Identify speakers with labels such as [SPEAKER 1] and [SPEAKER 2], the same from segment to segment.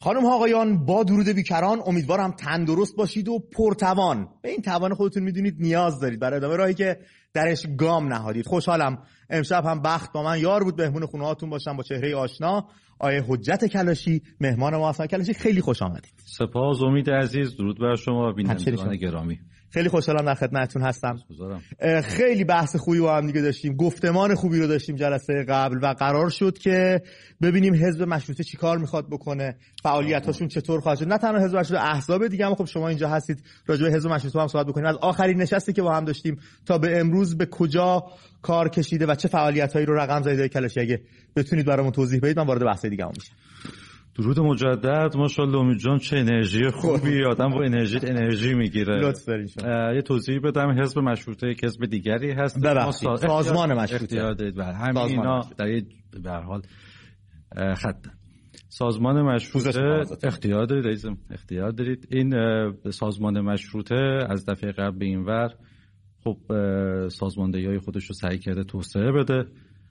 [SPEAKER 1] خانم ها آقایان، با درود بیکران، امیدوارم تندرست باشید و پرتوان. به این توان خودتون میدونید نیاز دارید برای ادامه راهی که درش گام نهادید. خوشحالم امشب هم بخت با من یار بود، مهمون خونه هاتون باشم با چهره آشنا. آیه حجت کلاشی مهمان ما هستن. کلاشی خیلی خوش آمدید.
[SPEAKER 2] سپاس امید عزیز، درود بر شما بینندگان گرامی.
[SPEAKER 1] خیلی خوشحالم در خدمتتون هستم. خیلی بحث خوبی با هم دیگه داشتیم، گفتمان خوبی رو داشتیم جلسه قبل و قرار شد که ببینیم حزب مشروطه چیکار میخواد بکنه، فعالیتاشون چطور خواهد شد. نه تنها حزب مشروطه، احزاب دیگه هم خب شما اینجا هستید راجع به حزب مشروطه هم صحبت بکنیم. از آخرین نشستی که با هم داشتیم تا به امروز به کجا کار کشیده و چه فعالیتایی رو رقم زدید کلاشی، اگه بتونید برامون توضیح بدید من وارد بحث دیگه میشم.
[SPEAKER 2] درود مجدد. ماشاءالله امید جان، چه انرژی خوبی. آدم با انرژی میگیره.
[SPEAKER 1] لطف دارین شما.
[SPEAKER 2] یه توضیح بدم، حزب مشروطه یک حزب دیگری هست.
[SPEAKER 1] سازمان مشروطه
[SPEAKER 2] اختیار دارید و همین اینا در یه به هر حال خط سازمان مشروطه اختیار دارید عزیزم، اختیار دارید. این سازمان مشروطه از دفعه قبل به اینور خب سازماندهی‌های خودش رو سعی کرده توسعه بده،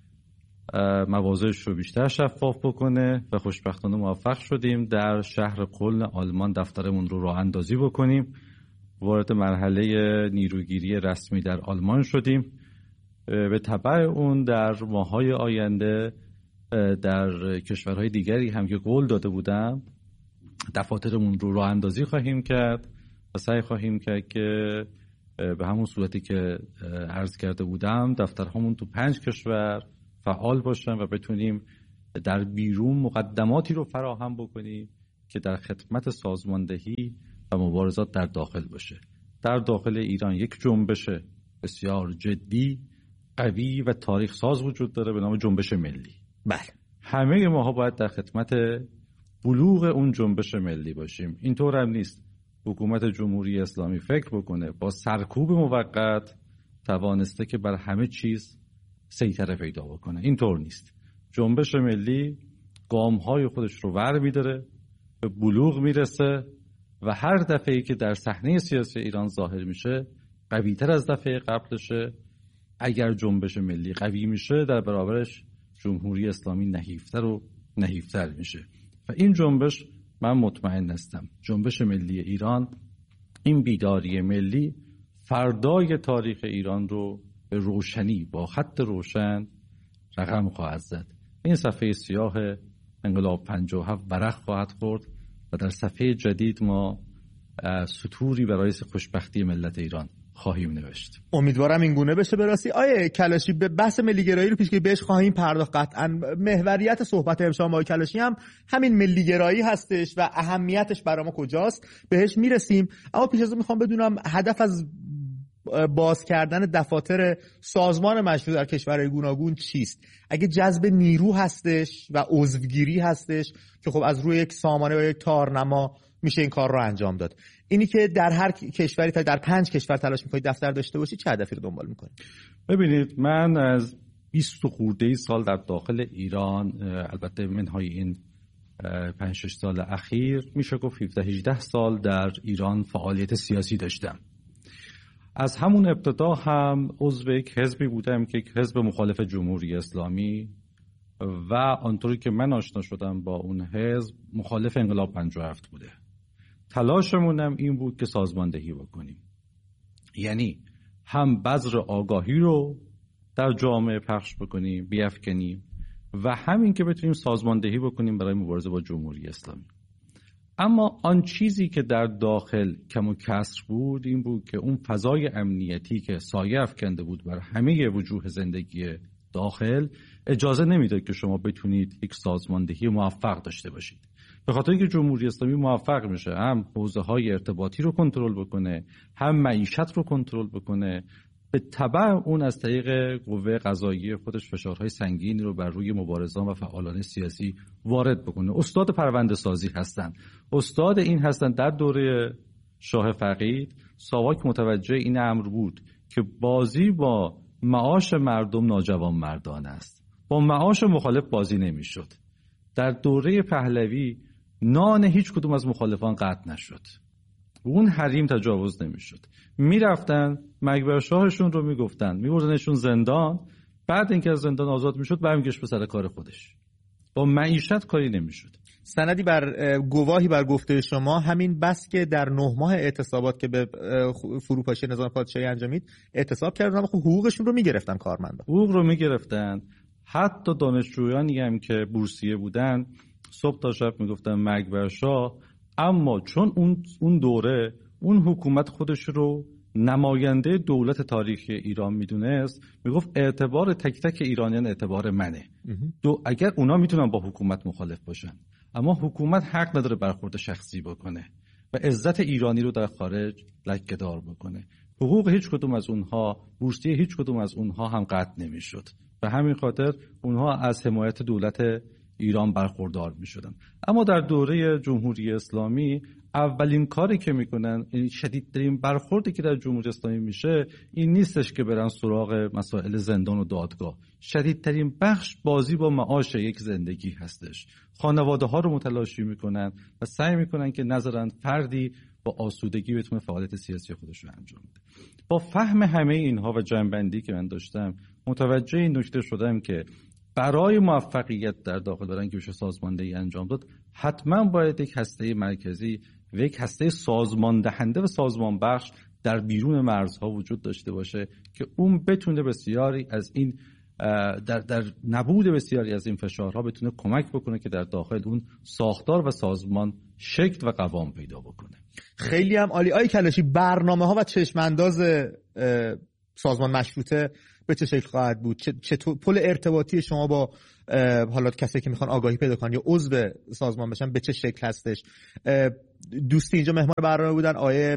[SPEAKER 2] مواضعش رو بیشتر شفاف بکنه و خوشبختانه موفق شدیم در شهر کلن آلمان دفترمون رو راه اندازی بکنیم. وارد مرحله نیروگیری رسمی در آلمان شدیم. به تبع اون در ماه‌های آینده در کشورهای دیگری هم که قول داده بودم دفاترمون رو راه اندازی خواهیم کرد و سعی خواهیم کرد که به همون صورتی که عرض کرده بودم دفترهامون تو 5 کشور فعال باشن و بتونیم در بیرون مقدماتی رو فراهم بکنیم که در خدمت سازماندهی و مبارزات در داخل باشه. در داخل ایران یک جنبش بسیار جدی، قوی و تاریخ ساز وجود داره به نام جنبش ملی.
[SPEAKER 1] بله،
[SPEAKER 2] همه ماها باید در خدمت بلوغ اون جنبش ملی باشیم. اینطور هم نیست حکومت جمهوری اسلامی فکر بکنه با سرکوب موقت توانسته که بر همه چیز سیطره پیدا بکنه. اینطور نیست. جنبش ملی گام‌های خودش رو ور می‌داره، به بلوغ میرسه و هر دفعه‌ای که در صحنه سیاسی ایران ظاهر میشه قوی‌تر از دفعه قبلشه. اگر جنبش ملی قوی میشه در برابرش جمهوری اسلامی نحیفتر و نحیفتر میشه و این جنبش، من مطمئن هستم جنبش ملی ایران، این بیداری ملی فردای تاریخ ایران رو به روشنی با خط روشن رقم خواهد زد. این صفحه سیاه انقلاب 57 ورق خواهد خورد و در صفحه جدید ما سطوری برای خوشبختی ملت ایران خواهیم نوشت.
[SPEAKER 1] امیدوارم این گونه بشه. براستی آیه کلاشی به بحث ملیگرایی رو پیش که بهش خواهیم پرداخت. قطعا محوریت صحبت امشب با کلاشی هم همین ملیگرایی هستش و اهمیتش برای ما کجاست بهش میرسیم. اما پیش از اون میخوام بدونم هدف از باز کردن دفاتر سازمان مشروطه در کشورهای گوناگون چیست؟ اگه جذب نیرو هستش و عضوگیری هستش که خب از روی یک سامانه و یک تارنما میشه این کار رو انجام داد، اینی که در هر کشوری تا در 5 کشور تلاش میکنید دفتر داشته باشید، چه هدفی رو دنبال میکنید؟
[SPEAKER 2] ببینید، من از 20 خورده سال در داخل ایران، البته منهای این 5-6 سال اخیر میشه گفت 17-18 سال در ایران فعالیت سیاسی داشتم. از همون ابتدا هم عضو یک حزبی بودم که یک حزب مخالف جمهوری اسلامی و آنطوری که من آشنا شدم با اون حزب مخالف انقلاب 57 بوده. تلاشمون هم این بود که سازماندهی بکنیم، یعنی هم بذر آگاهی رو در جامعه پخش بکنیم، بیفکنیم و همین که بتونیم سازماندهی بکنیم برای مبارزه با جمهوری اسلامی. اما آن چیزی که در داخل کم و کسر بود این بود که اون فضای امنیتی که سایه افکنده بود بر همه وجوه زندگی داخل اجازه نمیداد که شما بتونید یک سازماندهی موفق داشته باشید. به خاطر اینکه جمهوری اسلامی موفق میشه هم حوزه‌های ارتباطی رو کنترل بکنه، هم معیشت رو کنترل بکنه، به تبع اون از طریق قوه قضاییه خودش فشارهای سنگینی رو بر روی مبارزان و فعالان سیاسی وارد بکنه. استاد پرونده سازی هستن، استاد این هستن. در دوره شاه فقید ساواک متوجه این امر بود که بازی با معاش مردم ناجوان مردانه است، با معاش مخالف بازی نمیشد. در دوره پهلوی نان هیچ کدوم از مخالفان قطع نشد، اون حریم تجاوز نمیشد. میرفتن مکبر شاهشون رو میگفتن، میبردنشون زندان، بعد اینکه از زندان آزاد میشد برمیگشت به سر کار خودش. با معیشت کاری نمیشد.
[SPEAKER 1] سندی گواهی بر گفته شما همین بس که در 9 ماه اعتصابات که به فروپاشی نظام پادشاهی انجامید اعتصاب کردن، اما خب حقوقشون رو میگرفتن، کارمندا
[SPEAKER 2] حقوق رو میگرفتن. حتی دانشجویانی هم که بورسیه بودن صبح تا شب میگفتن مرگ بر شاه، اما چون اون دوره اون حکومت خودش رو نماینده دولت تاریخی ایران میدونست، میگفت اعتبار تک تک ایرانیان اعتبار منه. اگر اونا میتونن با حکومت مخالف باشن، اما حکومت حق نداره برخورد شخصی بکنه و عزت ایرانی رو در خارج لکه‌دار بکنه. حقوق هیچ کدوم از اونها، بورسیه هیچ کدوم از اونها هم قطع نمیشد. به همین خاطر اونها از حمایت دولت ایران برخوردار میشدن. اما در دوره جمهوری اسلامی اولین کاری که میکنن، این شدیدترین برخوردی که در جمهوری اسلامی میشه این نیستش که برن سراغ مسائل زندان و دادگاه. شدیدترین بخش بازی با معاش یک زندگی هستش. خانواده ها رو متلاشی میکنن و سعی میکنن که نذارن فردی با آسودگی بتونه فعالیت سیاسی خودش رو انجام بده. با فهم همه اینها و جنبندی که من داشتم، متوجه این نکته شدم که برای موفقیت در داخل برای اینکه بشه سازماندهی انجام داد، حتما باید یک هسته مرکزی و یک هسته سازمان دهنده و سازمان بخش در بیرون مرزها وجود داشته باشه که اون بتونه بسیاری از این در نبود بسیاری از این فشارها بتونه کمک بکنه که در داخل اون ساختار و سازمان شکل و قوام پیدا بکنه.
[SPEAKER 1] خیلی هم عالی. آقای کلاشی، برنامه‌ها و چشم‌انداز سازمان مشروطه به چه شکل خواهد بود؟ چطور پل ارتباطی شما با حالا کسایی که میخوان آگاهی پیدا کنن یا عضو سازمان بشن به چه شکل هستش؟ دوستی اینجا مهمان برنامه بودن آقای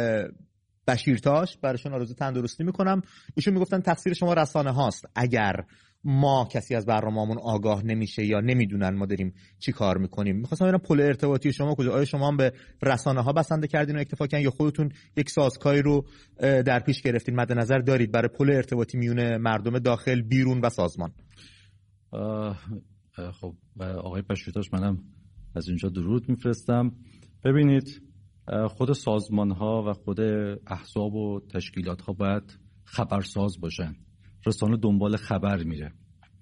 [SPEAKER 1] بشیرتاش، براشون آرزو تندرستی میکنم. ایشون میگفتن تقصیر شما رسانه هاست اگر ما کسی از برنامه‌مون آگاه نمیشه یا نمیدونن ما داریم چی کار میکنیم. میخواستم ببینم پل ارتباطی شما کجا؟ آیا شما هم به رسانه ها بسنده کردین و اکتفا کردین یا خودتون یک سازکاری رو در پیش گرفتین مد نظر دارید برای پل ارتباطی میون مردم داخل، بیرون و سازمان؟
[SPEAKER 2] خب آقای بشیرتاش، منم از اینجا درود میفرستم. ببینید، خود سازمان ها و خود احزاب و تشکیلات ها باید خبرساز باشن. رسانه دنبال خبر میره،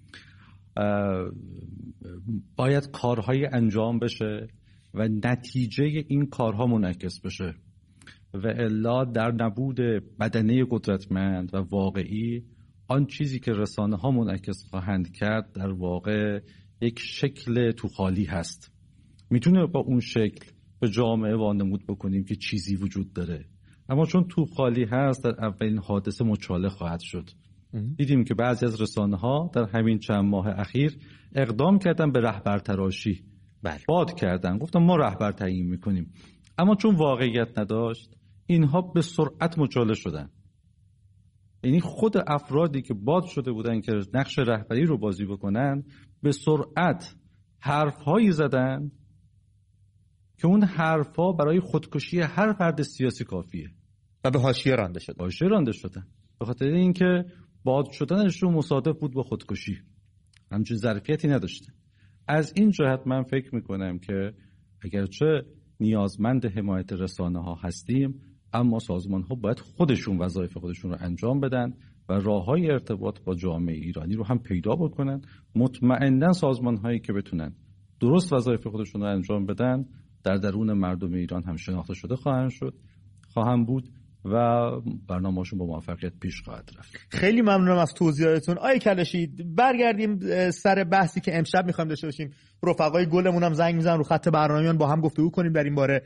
[SPEAKER 2] باید کارهای انجام بشه و نتیجه این کارها منعکس بشه و الا در نبود بدنه قدرتمند و واقعی، آن چیزی که رسانه ها منعکس خواهند کرد در واقع یک شکل توخالی هست. میتونه با اون شکل به جامعه وانمود بکنیم که چیزی وجود داره، اما چون توخالی هست در اولین حادثه مچاله خواهد شد. دیدیم که بعضی از رسانه ها در همین چند ماه اخیر اقدام کردن به رهبر تراشی، باد کردن، گفتن ما رهبر تعیین میکنیم، اما چون واقعیت نداشت اینها به سرعت مچاله شدن. یعنی خود افرادی که باد شده بودن که نقش رهبری رو بازی بکنن به سرعت حرفهایی زدن که اون حرفها برای خودکشی هر فرد سیاسی کافیه
[SPEAKER 1] و به حاشیه رانده شدن. به خاطر اینکه باد شدنشون مصادف بود با خودکشی، همچین ظرفیتی نداشته. از این جهت من فکر میکنم که اگرچه نیازمند حمایت رسانه ها هستیم، اما سازمان ها باید خودشون وظایف خودشون رو انجام بدن و راههای ارتباط با جامعه ایرانی رو هم پیدا بکنن. مطمئنا سازمان هایی که بتونن درست وظایف خودشون رو انجام بدن در درون مردم ایران هم شناخته شده خواهند بود و برنامه‌شون با موفقیت پیش خواهد رفت. خیلی ممنونم از توضیحاتتون. آقای کلاشی، برگردیم سر بحثی که امشب می‌خوایم داشته باشیم. رفقای گلمون هم زنگ میزنن رو خط برنامه‌مون، با هم گفتگو کنیم در این باره.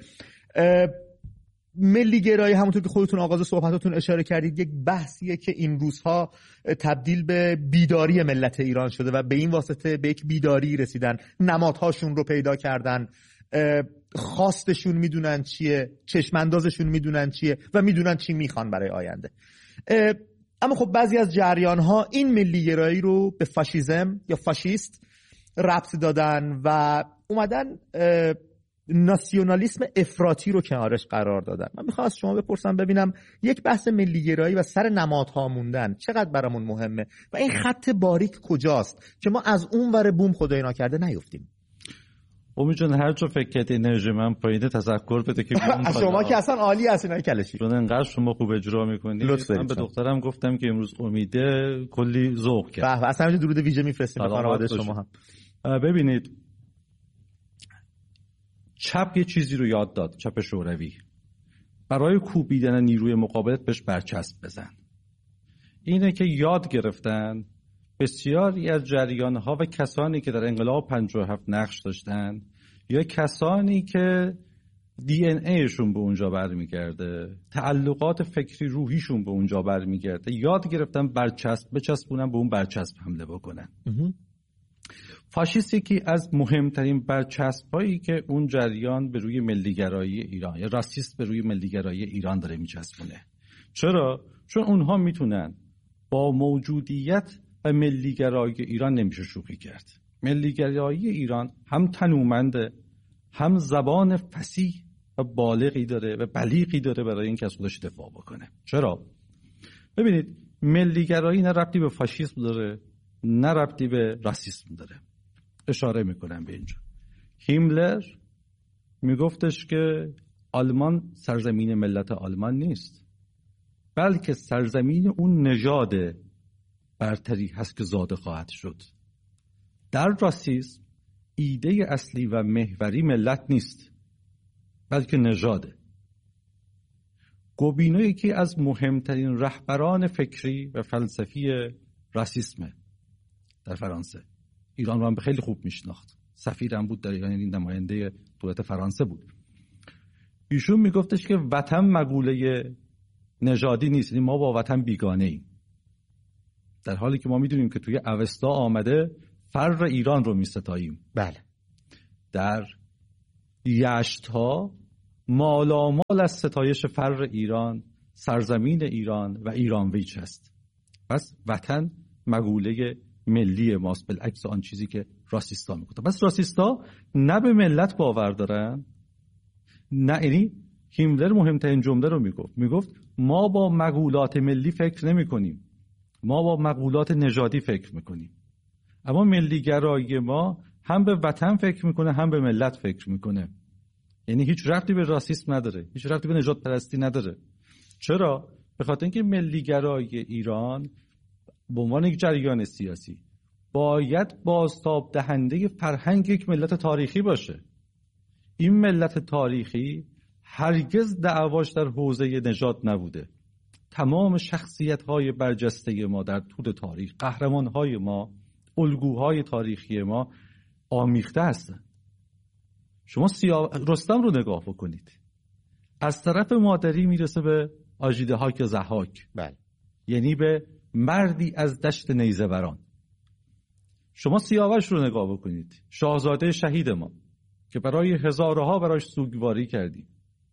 [SPEAKER 1] ملی گرایی، همونطور که خودتون آغاز صحبتاتون اشاره کردید، یک بحثیه که این روزها تبدیل به بیداری ملت ایران شده و به این واسطه به یک بیداری رسیدن، نمادهاشون رو پیدا کردن، خواستشون میدونن چیه، چشماندازشون میدونن چیه و میدونن چی میخوان برای آینده. اما خب بعضی از جریان‌ها این ملی گرایی رو به فاشیسم یا فاشیست ربط دادن و اومدن ناسیونالیسم افراطی رو کنارش قرار دادن. من میخوام از شما بپرسم ببینم یک بحث ملی گرایی و سر نمادها موندن چقدر برامون مهمه و این خط باریک کجاست که ما از اون ور بوم خدای ناکرده نیفتیم.
[SPEAKER 2] امید جان، هر جا فکر کردی انرژی من پایینه تذکر بده که
[SPEAKER 1] شما که اصلا عالی هستین آقای کلاشی،
[SPEAKER 2] چون انقدر شما خوب اجرا میکنید. من به دخترم گفتم که امروز امیده کلی ذوق کرد.
[SPEAKER 1] اصلا درود ویژه میفرستیم به خانواده شما هم.
[SPEAKER 2] ببینید، چپ یه چیزی رو یاد داد، چپ شوروی، برای کوبیدن نیروی مقابلت بهش برچسب بزن. اینه که یاد گرفتن بسیاری از جریان‌ها و کسانی که در انقلاب 57 نقش داشتن یا کسانی که DNA-شون به اونجا برمیگرده، تعلقات فکری روحیشون به اونجا برمیگرده، یاد گرفتن برچسب بچسبونن، به اون برچسب حمله بکنن. فاشیست یکی از مهمترین برچسب‌هایی که اون جریان به روی ملیگرایی ایران یا راسیست به روی ملیگرایی ایران داره میچسبونه. چرا؟ چون اونها میتونن با موجودیت و ملیگرایی ایران نمیشه شوخی کرد. ملیگرایی ایران هم تنومنده، هم زبان فصیح و بالغی داره و بلیغی داره برای اینکه از خودش دفاع بکنه. چرا؟ ببینید، ملیگرایی نه ربطی به فاشیسم داره نه ربطی به راسیسم داره. اشاره میکنم به اینجا. هیملر میگفتش که آلمان سرزمین ملت آلمان نیست، بلکه سرزمین اون نژاد برتری هست که زاده خواهد شد. در راسیسم ایده اصلی و محوری ملت نیست، بلکه نژاده. گوبینو یکی از مهمترین رهبران فکری و فلسفی راسیسمه در فرانسه. ایران رو هم خیلی خوب میشناخت، سفیرم بود در ایران، یعنی نماینده دولت فرانسه بود. ایشون میگفتش که وطن مقوله نژادی نیست، یعنی ما با وطن بیگانه ایم، در حالی که ما میدونیم که توی اوستا آمده فر ایران رو میستاییم.
[SPEAKER 1] بله. در یشت‌ها مالامال از ستایش فر ایران، سرزمین ایران و ایرانویچ هست. پس وطن مقوله ملی ماست، بالعکس آن چیزی که راسیستا میگفتن. پس راسیستا نه به ملت باور دارن، نه، یعنی هیملر مهمترین جمله رو میگفت ما با مقولات ملی فکر نمی کنیم، ما با مقولات نژادی فکر میکنیم. اما ملیگرایی ما هم به وطن فکر میکنه هم به ملت فکر میکنه، یعنی هیچ ربطی به راسیسم نداره، هیچ ربطی به نژاد پرستی نداره. چرا؟ به خاطر اینکه ملیگرایی ایران به عنوان یک جریان سیاسی باید بازتاب دهنده فرهنگ یک ملت تاریخی باشه. این ملت تاریخی هرگز دعواش در حوزه نژاد نبوده. تمام شخصیت‌های برجسته ما در طول تاریخ، قهرمان‌های ما، الگوهای تاریخی ما آمیخته هستن. شما رستم رو نگاه بکنید، از طرف مادری میرسه به آژیدهاک ضحاک، بله، یعنی به مردی از دشت نیزه‌وران. شما سیاوش رو نگاه بکنید، شاهزاده شهید ما که برای هزارها براش سوگواری کردیم،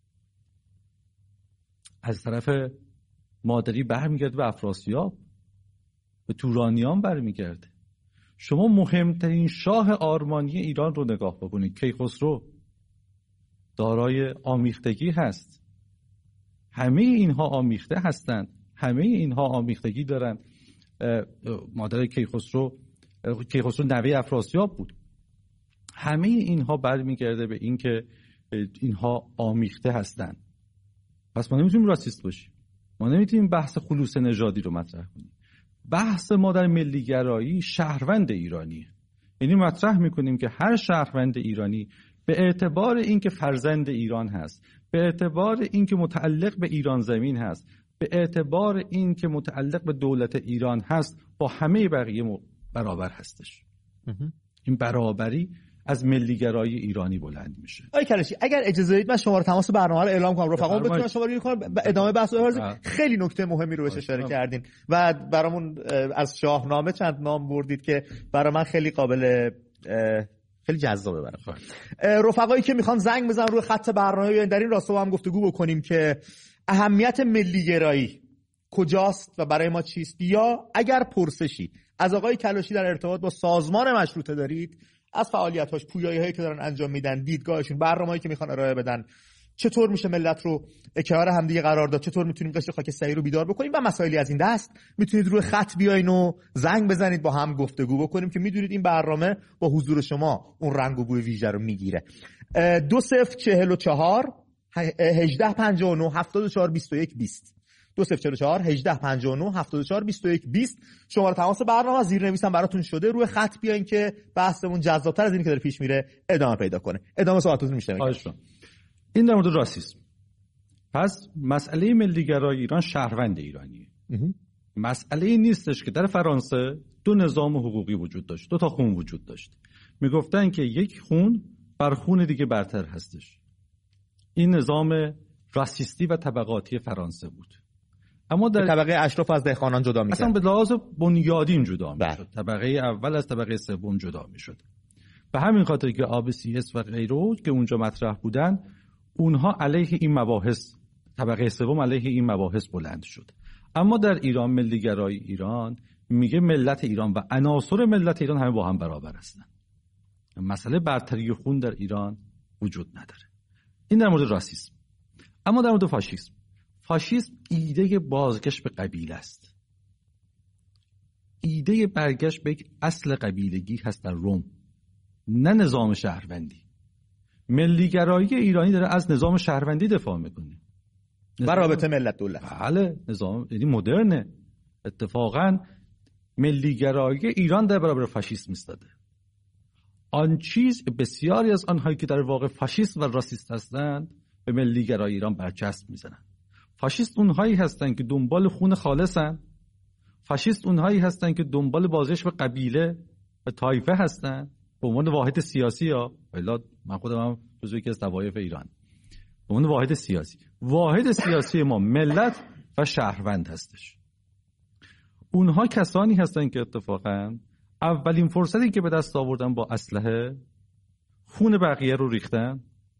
[SPEAKER 1] از طرف مادری برمیگرده به افراسیاب، به تورانیان برمیگرده. شما مهمترین شاه آرمانی ایران رو نگاه بکنید، کیخسرو، دارای آمیختگی هست. همه اینها آمیخته هستند، همه اینها آمیختگی دارن. مادر کیخسرو نوه افراسیاب بود. همه اینها برمیگرده به این که اینها آمیخته هستند. پس ما نمیتونیم راسیست باشیم، ما نمیتونیم بحث خلوص نژادی رو مطرح کنیم. بحث ما در ملیگرایی شهروند ایرانیه، یعنی مطرح میکنیم که هر شهروند ایرانی به اعتبار اینکه فرزند ایران هست، به اعتبار اینکه متعلق به ایران زمین هست، به اعتبار اینکه متعلق به دولت ایران هست، با همه بقیه برابر هستش. این برابری از ملیگرایی ایرانی بلند میشه.
[SPEAKER 3] آقای کلاشی، اگر اجازه بدید من شماره تماس برنامه رو اعلام کنم، رفقامون بتونن شماره رو کنم، ادامه بحث خیلی نکته مهمی رو بهش اشاره کردین و برامون از شاهنامه چند نام بردید که برای من خیلی قابل خیلی جذابه برام. رفقایی که میخوان زنگ بزنن روی خط برنامه بیان در این راستا با هم گفتگو بکنیم که اهمیت ملیگرایی کجاست و برای ما چیست، یا اگر پرسشی از آقای کلاشی در ارتباط با سازمان مشروطه دارید، از فعالیت‌هاش، پویایی‌هایی که دارن انجام میدن، دیدگاهشون، برنامه‌ای که میخوان ارائه بدن، چطور میشه ملت رو کنار همدیگه قرار داد، چطور میتونیم قشر خاکستری رو بیدار بکنیم و مسائلی از این دست، میتونید روی خط بیاین و زنگ بزنید با هم گفتگو بکنیم که میدونید این برنامه با حضور شما اون رنگ و بوی ویژه رو میگیره. 2044 1859 74 21 20 2044 1859 74 21 20 شماره تماس برنامه زیرنویسم براتون شده. روی خط بیاین که بحثمون جذاب‌تر از اینی که داره پیش میره ادامه پیدا کنه. ادامه صحبتتون میشنویم.
[SPEAKER 2] این در مورد راسیسم. پس مسئله ملیگرایی ایران شهروند ایرانیه. مسئله این نیستش که در فرانسه دو نظام حقوقی وجود داشت، دو تا خون وجود داشت. میگفتن که یک خون بر خون دیگه برتر هستش. این نظام راسیستی و طبقاتی فرانسه بود. اما در
[SPEAKER 3] طبقه اشراف از دهقانان جدا می‌کرد.
[SPEAKER 2] اصلا به لحاظ بنیادین جدا می‌شد. طبقه اول از طبقه سوم جدا می‌شد. به همین خاطر که ABCS و غیره که اونجا مطرح بودن، اونها علیه این مباحث، طبقه سوم علیه این مباحث بلند شد. اما در ایران ملیگرایی ایران میگه ملت ایران و عناصر ملت ایران همه با هم برابر هستن. مسئله برتری خون در ایران وجود نداره. این در مورد راسیسم. اما در مورد فاشیسم، فاشیسم ایده بازگشت به قبیله است. ایده برگشت به یک اصل قبیلگی هست در روم، نه نظام شهروندی. ملیگرایی ایرانی داره از نظام شهروندی دفاع میکنه
[SPEAKER 3] و رابطه ملت دولت.
[SPEAKER 2] بله، نظام یعنی مدرنه. اتفاقا ملیگرایی ایران در برابر فاشیسم ایستاده. آن چیز بسیاری از آنهایی که در واقع فاشیست و راسیست هستند به ملیگرایی ایران برچسب میزنند. فاشیست اونهایی هستند که دنبال خون خالصن. فاشیست اونهایی هستند که دنبال بازگشت به قبیله و طایفه هستند به عنوان واحد سیاسی. ها الا من خودم هم جزو یکی از طوایف ایران به عنوان واحد سیاسی. واحد سیاسی ما ملت و شهروند هستش. اونها کسانی هستند که اتفاقا اولین فرصتی که به دست آوردن با اسلحه خون بقیه رو ریختن،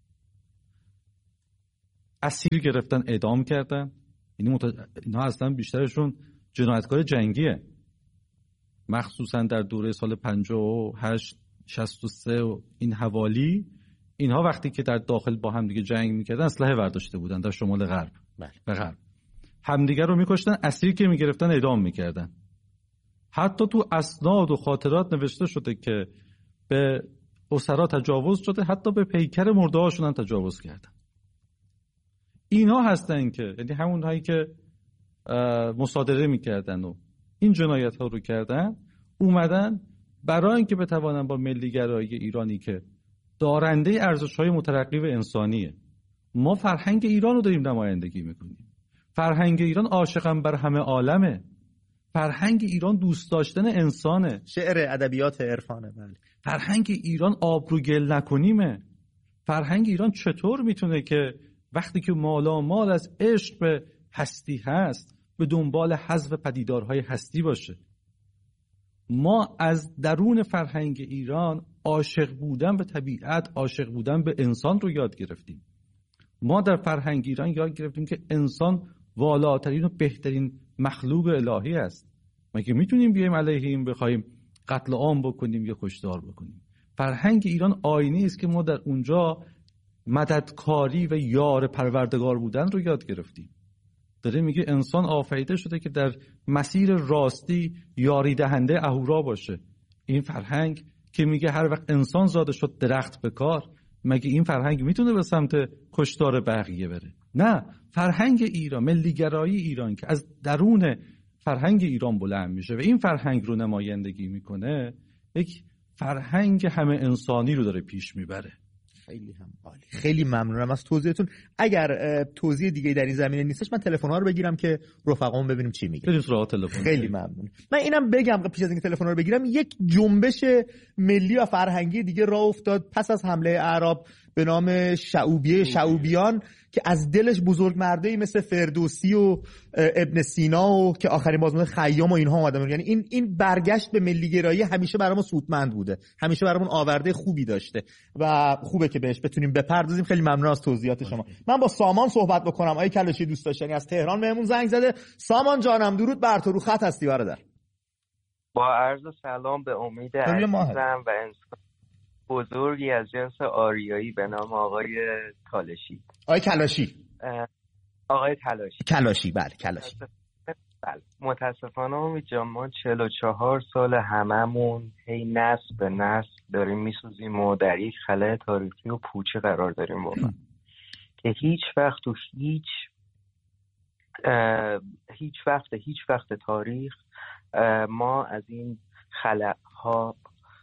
[SPEAKER 2] اسیر گرفتن، اعدام کردن. اینا اصلا بیشترشون جنایتکار جنگیه، مخصوصا در دوره سال 58 63 و این حوالی. اینها وقتی که در داخل با هم دیگه جنگ میکردن اسلحه برداشته بودن در شمال غرب به غرب، همدیگه رو میکشتن، اسیر که میگرفتن اعدام میکردن. حتی تو اسناد و خاطرات نوشته شده که به اسرا تجاوز شده، حتی به پیکر مرده هاشون هم تجاوز کردن. اینا هستن که یعنی همون هایی که مصادره میکردن و این جنایت ها رو کردن، اومدن برای اینکه بتوانن با ملیگرایی ایرانی که دارنده ارزش‌های مترقی و انسانیه، ما فرهنگ ایران رو داریم نمایندگی میکنیم. فرهنگ ایران عاشقم بر همه عالمه. فرهنگ ایران دوست داشتن انسانه.
[SPEAKER 3] شعر، ادبیات، عرفانه. بله.
[SPEAKER 2] فرهنگ ایران آبرو گل نکنیمه. فرهنگ ایران چطور میتونه که وقتی که مال از عشق به هستی هست به دنبال حذف پدیدارهای هستی باشه؟ ما از درون فرهنگ ایران عاشق بودن به طبیعت، عاشق بودن به انسان رو یاد گرفتیم. ما در فرهنگ ایران یاد گرفتیم که انسان والاترین و بهترین مخلوق الهی است. مگه میتونیم بیایم علیه این بخوایم قتل عام بکنیم یا کشتار بکنیم؟ فرهنگ ایران آینه است که ما در اونجا مددکاری و یار پروردگار بودن رو یاد گرفتیم. داره میگه انسان آفریده شده که در مسیر راستی یاری دهنده اهورا باشه. این فرهنگ که میگه هر وقت انسان زاده شد درخت بکار، مگه این فرهنگ میتونه به سمت کشتار بقیه بره؟ نه، فرهنگ ایران، ملیگرایی ایران که از درون فرهنگ ایران بلند میشه و این فرهنگ رو نمایندگی میکنه، یک فرهنگ همه انسانی رو داره پیش میبره.
[SPEAKER 3] خیلی هم عالی. خیلی ممنونم از توضیحتون. اگر توضیح دیگه در این زمینه نیستش من تلفن‌ها رو بگیرم که رفقامون ببینیم چی میگن. خیلی ممنون. من اینم بگم پیش از اینکه تلفن‌ها رو بگیرم، یک جنبش ملی و فرهنگی دیگه راه افتاد پس از حمله اعراب به نام شعوبیان که از دلش بزرگ مردایی مثل فردوسی و ابن سینا و که آخرین بازمانده خیام و اینها اومدن. یعنی این برگشت به ملیگرایی همیشه برامون سودمند بوده، همیشه برامون آورده خوبی داشته و خوبه که بهش بتونیم بپردازیم. خیلی ممنون از توضیحات شما. من با سامان صحبت بکنم. آقای کلاشی دوست داشتنی از تهران بهمون زنگ زده. سامان جانم درود بر تو، رو خط هستی برادر.
[SPEAKER 4] با عرض سلام به امید عزیزم و انسان بزرگی از جنس آریایی به نام آقای کالاشی. آقای کلاشی.
[SPEAKER 3] بله کلاشی.
[SPEAKER 4] بله. متاسفانه امید جان ما 44 سال هممون هی نسل به نسل داریم میسوزیم و در یک خلأ تاریخی و پوچه قرار داریم واقعا که هیچ وقت و هیچ هیچ وقت تاریخ ما از این خلاها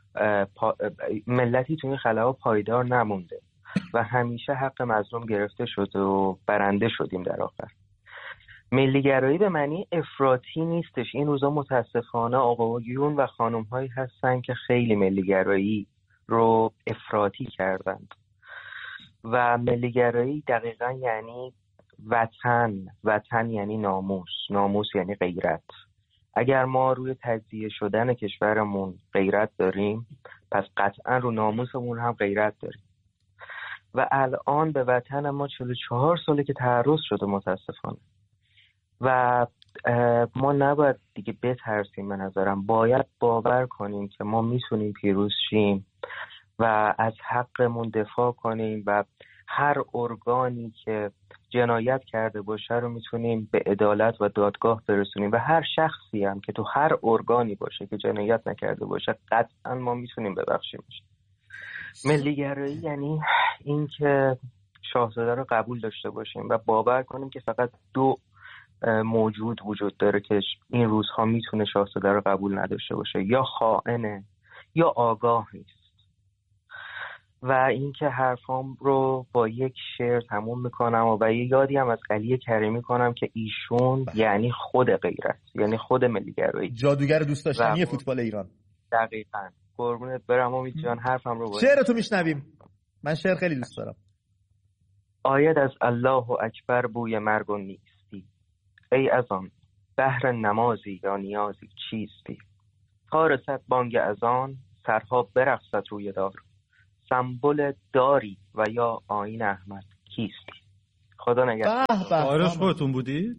[SPEAKER 4] ملتی تو این خلاها پایدار نمونده و همیشه حق مظلوم گرفته شده و برنده شدیم در آخر. ملیگرایی به معنی افراطی نیستش. این روزا متاسفانه آقایون و خانم‌هایی هستن که خیلی ملیگرایی رو افراطی کردند و ملیگرایی دقیقا یعنی وطن یعنی ناموس یعنی غیرت. اگر ما روی تجزیه شدن کشورمون غیرت داریم، پس قطعا رو ناموسمون هم غیرت داریم. و الان به وطن ما 44 ساله که تعرض شده متاسفانه و ما نباید دیگه بترسیم. به نظرم باید باور کنیم که ما میتونیم پیروز شیم و از حقمون دفاع کنیم و هر ارگانی که جنایت کرده باشه رو میتونیم به عدالت و دادگاه برسونیم و هر شخصی هم که تو هر ارگانی باشه که جنایت نکرده باشه قطعا ما میتونیم ببخشیمش. ملیگرایی یعنی این که شاهزاده رو قبول داشته باشیم و باور کنیم که فقط دو موجود وجود داره که این روزها میتونه شاهزاده رو قبول نداشته باشه، یا خائنه یا آگاه نیست. و اینکه حرفام رو با یک شعر تموم میکنم و یه یادی هم از علی کریمی کنم که ایشون یعنی خود غیرت، یعنی خود ملیگرایی،
[SPEAKER 1] جادوگر دوست داشتنی فوتبال ایران.
[SPEAKER 4] دقیقاً. قربونت برم امید جان، حرفم رو
[SPEAKER 1] شعرتو میشنویم. من شعر خیلی دوست دارم.
[SPEAKER 4] آید از الله اکبر بوی مرگ و نیستی، ای از آن بهر نمازی یا نیازی چیستی. تا رسد بانگ اذان سرها برقصد روی دار، سمبل داری و یا آیین احمد کیستی. خدا نگهدار.
[SPEAKER 2] آرش خودتون بودی؟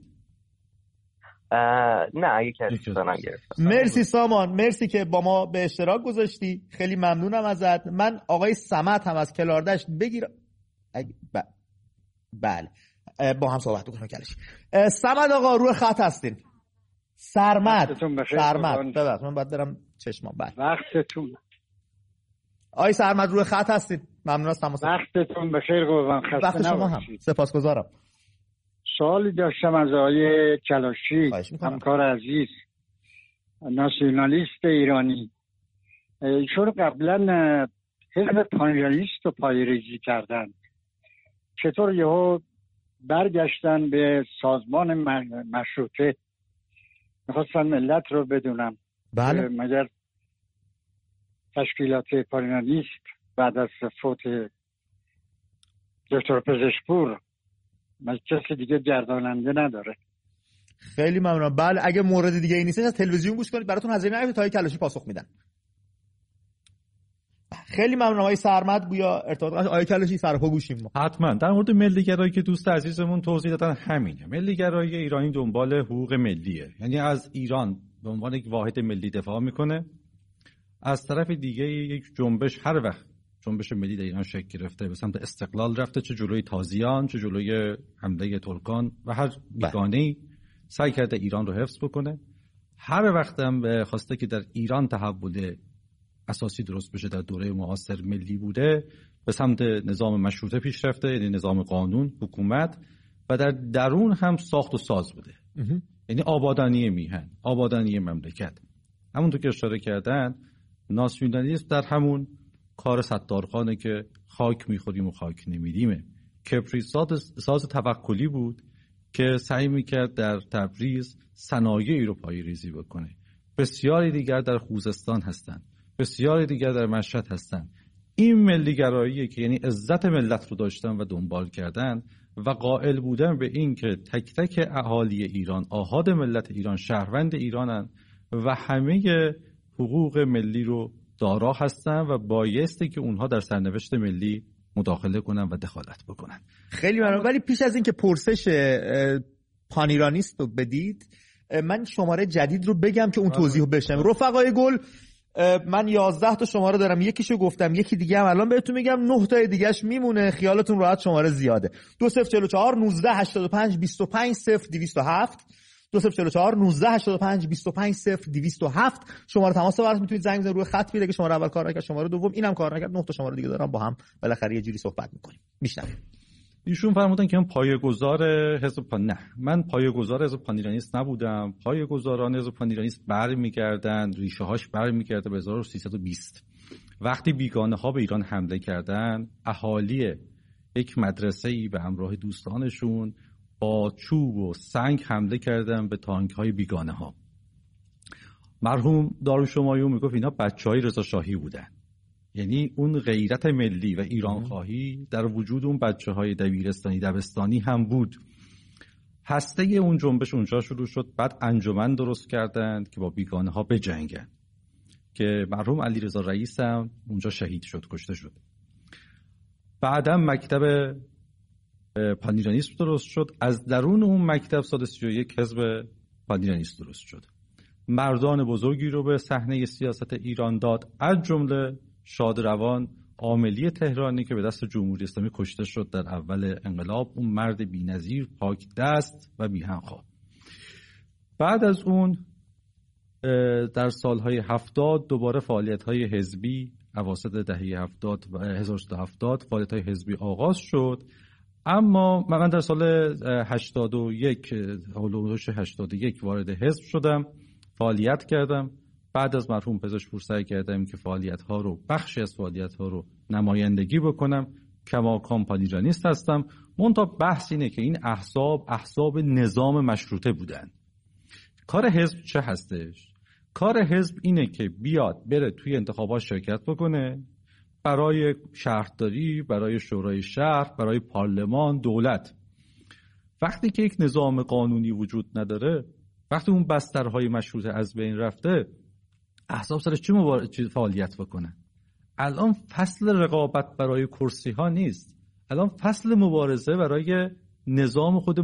[SPEAKER 4] نه یکی از دوستانم گرفتم.
[SPEAKER 1] مرسی سامان، مرسی که با ما به اشتراک گذاشتی، خیلی ممنونم ازت. من آقای صمد هم از کلاردشت بگیر. بله با هم صحبت بکنم کلش. صمد آقا روی خط هستین. سرمد ببخشید من باید برم چشمام. بله
[SPEAKER 5] وقتتون.
[SPEAKER 1] آقای سرمد روی خط هستین. ممنون از تماس.
[SPEAKER 5] وقتتون بخیر قربان. خسته
[SPEAKER 1] وقت شما هم. سپاسگزارم.
[SPEAKER 5] سوالی داشتم از آقای کلاشی، همکار عزیز ناسیونالیست ایرانی. ایشون قبلا حزب پانیرالیست رو پایه‌ریزی کردن، چطور یهو برگشتن به سازمان مشروطه؟ میخواستم ملت رو بدونم.
[SPEAKER 1] بله.
[SPEAKER 5] مگر تشکیلات پانیرالیست بعد از فوت دکتر پزشکپور کسی دیگه گرداننده نداره؟
[SPEAKER 1] خیلی ممنونم. بله اگه مورد دیگه ای نیست از تلویزیون گوش کنید، براتون هزینه نمیشه تا کلاشی پاسخ میدن. خیلی ممنونم آقای سرمد. گویا ارتباط آقای کلاشی سرپا گوشیم ما.
[SPEAKER 2] حتما در مورد ملیگرایی که دوست عزیزمون توضیح دادن همینه. ملیگرایی ایرانی دنبال حقوق ملیه، یعنی از ایران به عنوان یک واحد ملی دفاع میکنه. از طرف دیگه یک جنبش هر وقت جنبش ملی در ایران شکل گرفته به سمت استقلال رفته، چه جلوی تازیان چه جلوی حمله ترکان و هر بیگانه‌ای سعی کرده ایران رو حفظ بکنه. هر وقت هم خواسته که در ایران تحول اساسی درست بشه در دوره معاصر ملی بوده، به سمت نظام مشروطه پیش رفته، یعنی نظام قانون حکومت، و در درون هم ساخت و ساز بوده، یعنی آبادانی میهن، آبادانی مملکت. همونطور که اشاره کردن ناسیونالیسم در همون کار ستارخانه که خاک میخوریم و خاک نمیدیمه. کبریت ساز توکلی بود که سعی میکرد در تبریز صنایعی رو پایه‌ریزی بکنه. بسیاری دیگر در خوزستان هستند، بسیاری دیگر در مشهد هستند. این ملیگراییه که یعنی عزت ملت رو داشتن و دنبال کردن و قائل بودن به این که تک تک اهالی ایران، آحاد ملت ایران، شهروند ایرانن و همه حقوق ملی رو دارا هستن و بایسته که اونها در سرنوشت ملی مداخله کنن و دخالت بکنن.
[SPEAKER 1] خیلی ممنون. ولی پیش از این که پرسش پانیرانیست رو بدید، من شماره جدید رو بگم که اون توضیح رو بشم. رفقای گل، من 11 تا شماره دارم، یکیشو گفتم، یکی دیگه هم الان بهتون میگم، 9 تا دیگهش میمونه، خیالتون راحت، شماره زیاده. 2044 19 85 25 0207 2044 19 85 25 0207 شماره تماس براتون میتونید زنگ بزنید روی خط میده که شماره اول کار نکرد، شماره دوم اینم کار نکرد، 9 تا شماره دیگه دارم، با هم بالاخره یه جوری صحبت میکنیم. میشنویم.
[SPEAKER 2] ایشون فرمودن که من پایه‌گذار حزب من پایه‌گذار حزب پانیرانیست نبودم. پایه‌گذاران حزب پانیرانیست برمیگردن، ریشه هاش برمیگرده به 1320. وقتی بیگانه‌ها به ایران حمله کردن، اهالی یک مدرسه‌ای به همراه دوستانشون با چوب و سنگ حمله کردن به تانک‌های بیگانه‌ها. مرحوم دارالشمایون میگفت اینا بچه‌های رضا شاهی بودن. یعنی اون غیرت ملی و ایران خواهی در وجود اون بچه‌های دبیرستانی دبستانی هم بود. هسته اون جنبش اونجا شروع شد. بعد انجمن درست کردند که با بیگانه‌ها بجنگن که مرحوم علیرضا رئیس هم اونجا شهید شد، کشته شد. بعداً مکتب پانیرانیسم درست شد. از درون اون مکتب سال 31 حزب پانیرانیسم درست شد. مردان بزرگی رو به صحنه سیاست ایران داد، از جمله شادروان عاملی تهرانی که به دست جمهوری اسلامی کشته شد در اول انقلاب. اون مرد بی‌نظیر، پاک دست و بی‌همخواه. بعد از اون در سالهای 70 دوباره فعالیت‌های حزبی اواسط دهه 70 و 1970 فعالیت‌های حزبی آغاز شد. اما من در سال 81 هولوش 81 وارد حزب شدم، فعالیت کردم. بعد از مرحوم پزشکپور سعی کردم که فعالیت‌ها رو، بخشی از فعالیت‌ها رو نمایندگی بکنم. کماکان پانیرانیست هستم. منتها بحث اینه که این احزاب نظام مشروطه بودن. کار حزب چه هستش؟ کار حزب اینه که بیاد بره توی انتخابات شرکت بکنه، برای شهرداری، برای شورای شهر، برای پارلمان، دولت. وقتی که یک نظام قانونی وجود نداره، وقتی اون بسترهای مشروطه از بین رفته، احزاب سرش چه فعالیت بکنن؟ الان فصل رقابت برای کرسی ها نیست، الان فصل مبارزه برای نظام خود